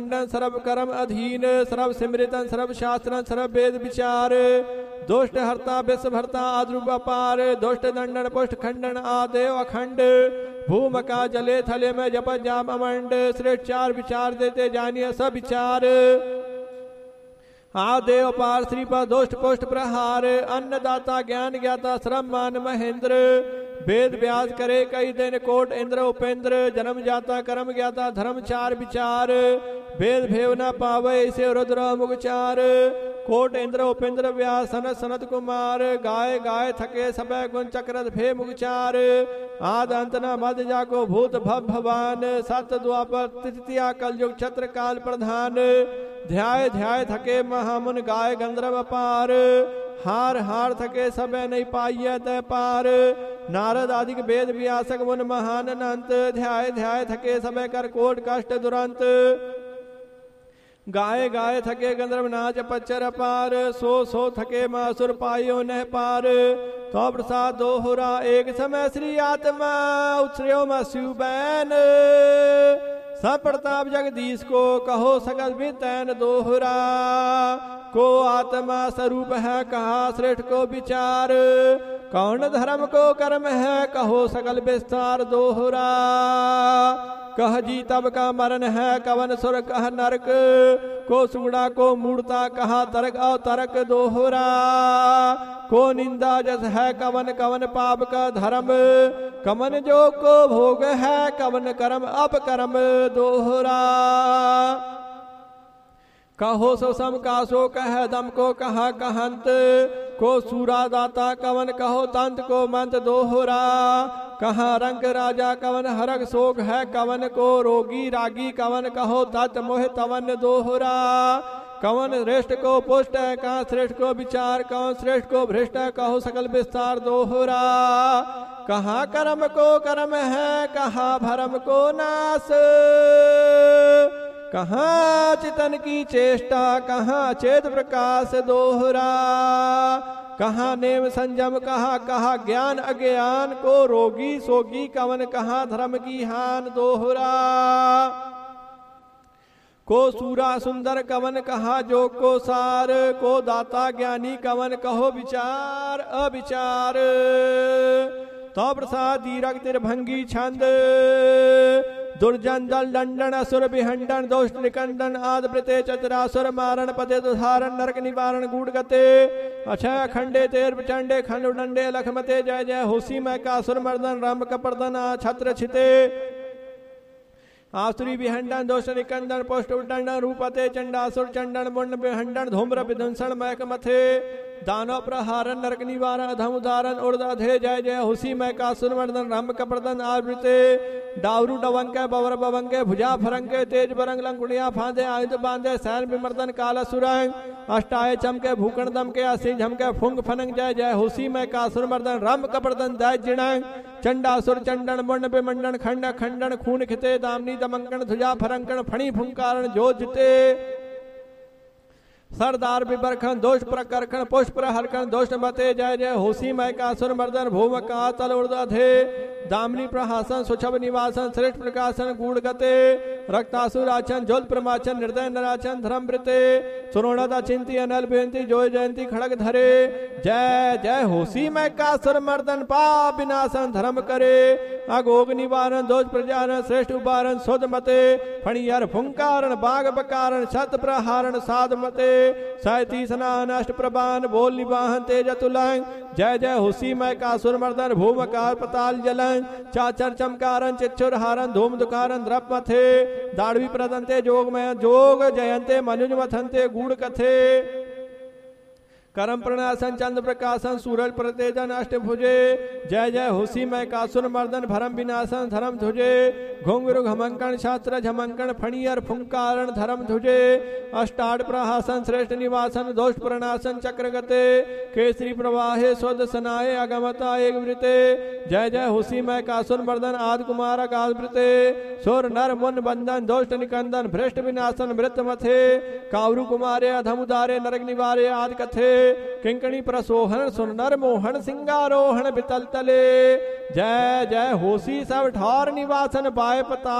सर्व कर्म अधीन सर्व सिमृतन सर्व शास्त्रन सर्व वेद विचार दोष्ट हरता विश्व भरता आद्रुप अपार दोष्ट दंडन पुष्ट खंडन आदेव अखंड भूम का जले थले में जप जाम अमंड श्रेष्ठ चार विचार देते जानिए सब विचार आदेव पार श्री पर दोष्ट पुष्ट प्रहार अन्नदाता ज्ञान ज्ञाता श्रम मान महेंद्र वेद व्यास करे कई दिन कोट इंद्र उपेंद्र जन्म जाता कर्म ज्ञाता धर्म चार विचार वेद भेव न पावे इसे रुद्र मुगचार कोट इंद्र उपेंद्र व्यास सनत सनत कुमार गाय गाय थके सब गुण चक्र भे मुगचार आद अंत न मध्य जाको भूत भव भवान सत द्वापर तृतीया कलयुग छत्र काल प्रधान ध्याय ध्याय थके महामुन गाय गंधर्व अपार हार हार थके सब नहीं पाइय तय पार नारद आदि वेद व्यासक मुन महान अनंत ध्याय ध्याय थके सब कर कोट कष्ट दुरंत गाय गाय थके गंधर्व नाच पच्चर पार सो थके मासुर पायो न पार तो प्रसाद दोहरा एक समय श्री आत्मा उत्सर्यो मस्यु बैन सब प्रताप जगदीश को कहो सकल भी तैन दोहरा को आत्मा स्वरूप है कहा श्रेष्ठ को विचार कौन धर्म को कर्म है कहो सकल विस्तार दोहरा कह जी तब का मरण है कवन सुर कह नरक को सुगड़ा को मूर्ता कहा तरक अतरक दोहरा को निंदा जस है कवन कवन पाप का धर्म कमन जो को भोग है कवन कर्म अपकर्म दोहरा कहो सो सम कासो कह दम को कहा कहंत को सूरा दाता कवन कहो तंत को मंत दोहरा कहा रंग राजा कवन हरक शोक है कवन को रोगी रागी कवन कहो तत् मोह तवन दोहरा कवन श्रेष्ठ को पुष्ट है कहा श्रेष्ठ को विचार कौन श्रेष्ठ को भ्रष्ट है कहो सकल विस्तार दोहरा कहा कर्म को कर्म है कहा भरम को नाश कहाँ चितन की चेष्टा कहाँ चेत प्रकाश दोहरा कहाँ नेम संयम कहा ज्ञान अज्ञान को रोगी सोगी कवन कहाँ धर्म की हान दोहरा को सूरा सुंदर कवन कहा जो को सार को दाता ज्ञानी कवन कहो विचार अविचार तो प्रसाद दीरक तिरभंगी छंद दुर्जन दल दंडन असुर विहंडन दोष निकंदन आद प्रते चतुरासुर मारण पते दुधारण नरक निवारण गूढ़ गते अक्षय खंडे तेर प्रचंडे खंड डंडे लखमते जय जय होसी मैं कासुर मर्दन राम कपर्दन छत्र छिते आसुरी विहंडन दोष निकंदन पुष्ट उद्दंडन रूपते चंडासुर चंडन मुंड विहंडन धूम्र विध्वंसन मैक मथे दानव प्रहारन नरक निवारण अधम उदारण उर्धे जय जय हुसी मैं कासुर मर्दन राम कपर्दन आवृते डावरू डवंके बवर बवंके भुजा फरंके तेज बरंग लंकुड़िया फांदे आयुध बांधे सैन विमर्दन काला सुरंग अष्टाय चमके भूकण दमके असी झमके फुंग फनंग जय जय हुसी मैं कासुर मर्दन राम कपर्दन दय जिणंग चंडासुर चंडन मुंड विमंडन खंड खंडन खून खिते दामनी दमंकन ध्वजा फरंकन फणी फुंकारण जो जिते सरदार विबरखन दोष प्रकरखन पुष्प प्रहरखन दोष मते जय जय होसी मैं कासुर मर्दन भूम का तल उर्धे दामनी प्रहासन सुछब निवासन श्रेष्ठ प्रकाशन गूढ़ गते रक्तासुर आचन ज्योत प्रमाचन निर्दय नराचन धर्म वृते सुरोणता चिंती अनल बेंती जोय जयंती खड़ग धरे जय जय होसी मैं कासुर मर्दन पाप विनाशन धर्म करे अगोग निवारण दोष प्रजारण श्रेष्ठ उबारण सुध मते फणियर फुंकारण बाग बकारण शत प्रहारण साध मते सायती स्नान अष्ट प्रबान बोल निवाहन तेज तुलंग जय जय हुसी मैं कासुर मर्दन भूम कार पताल जलन चाचर चमकारन चिच्छुर हारन धूम दुकारन द्रप मथे दाड़वी प्रदंते जोग में जोग जयंते मनुज मथंते गूढ़ कथे करम प्रणासन चंद्र प्रकाशन सूरज प्रतेजन अष्टभुजे जय जय हुसी मैं कासुर मर्दन भरम विनाशन धर्म ध्वजे घुंगरु घमंकन शास्त्र झमंकन फणियर फुंकारण धर्म ध्वजे अष्टाड़ प्रहासन श्रेष्ठ निवासन दोष प्रणाशन चक्र गते केसरी प्रवाहे स्वद सनाए अगमता एक वृते जय जय हुसी मैं कासुर मर्दन आदि कुमार आकाश वृते सुर नर मुन बंधन दोष निकंदन भ्रष्ट विनाशन मृत मथे कावरु कुमारे अधमुदारे नरक निवारे आदि कथे किंकणी प्रसोहन सुनर मोहन सिंगारोहण बितल तले जय जय होसी सब ठौर निवासन बाय पता